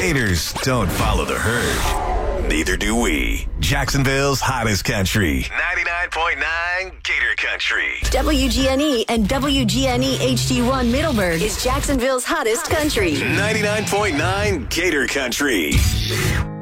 Gators don't follow the herd. Neither do we. Jacksonville's hottest country. 99.9 Gator Country. WGNE and WGNE HD1 Middleburg is Jacksonville's hottest country. 99.9 Gator Country.